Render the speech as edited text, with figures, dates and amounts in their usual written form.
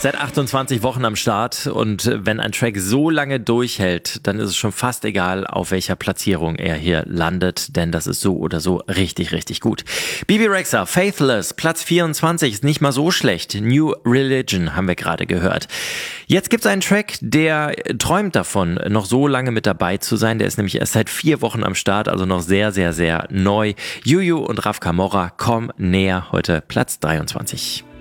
Seit 28 Wochen am Start und wenn ein Track so lange durchhält, dann ist es schon fast egal, auf welcher Platzierung er hier landet, denn das ist so oder so richtig, richtig gut. Bebe Rexha, Faithless, Platz 24 ist nicht mal so schlecht. New Religion haben wir gerade gehört. Jetzt gibt es einen Track, der träumt davon, noch so lange mit dabei zu sein. Der ist nämlich erst seit 4 Wochen am Start, also noch sehr, sehr, sehr neu. Juju und Raf Camora, komm näher, heute Platz 23.